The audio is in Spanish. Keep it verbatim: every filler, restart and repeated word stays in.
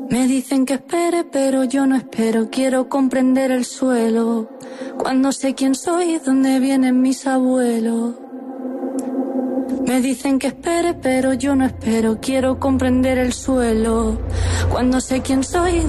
Me dicen que espere, pero yo no espero. Quiero comprender el suelo. Cuando sé quién soy y dónde vienen mis abuelos. Me dicen que espere, pero yo no espero. Quiero comprender el suelo. Cuando sé quién soy y